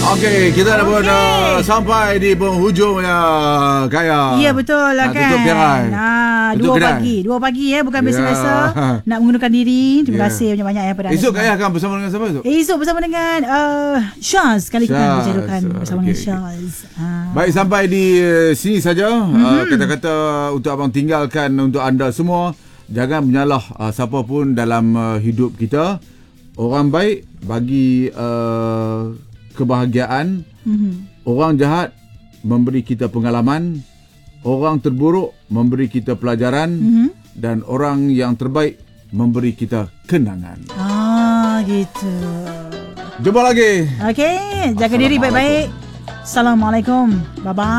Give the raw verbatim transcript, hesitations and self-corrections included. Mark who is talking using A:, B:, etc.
A: Okey, kita dah pun
B: Okey.
A: uh, sampai di penghujung ya, Kaya.
B: Ya betul lah
A: Nak
B: kan.
A: tutup kedai.
B: Nah,
A: Tutup
B: dua
A: kedai.
B: pagi, dua pagi ya, bukan
A: Ya.
B: biasa-biasa. Nak mengundurkan diri. Terima
A: Ya.
B: kasih banyak-banyak ya pada anda
A: Esok
B: semua.
A: Kaya akan bersama dengan siapa esok?
B: Esok bersama dengan uh, Syaz. Kali kita
A: Syaz.
B: berjadukan bersama
A: Okey,
B: dengan Syaz. Ha.
A: Baik, sampai di uh, sini saja.
B: Mhm.
A: Uh, kata-kata untuk abang tinggalkan untuk anda semua. Jangan menyalah uh, siapa pun dalam uh, hidup kita. Orang baik bagi uh, kebahagiaan.
B: Mhm.
A: Orang jahat memberi kita pengalaman. Orang terburuk memberi kita pelajaran.
B: Mhm.
A: Dan orang yang terbaik memberi kita kenangan.
B: Ah, gitu.
A: Jumpa lagi.
B: Okey, jaga diri baik-baik. Assalamualaikum. Bye-bye.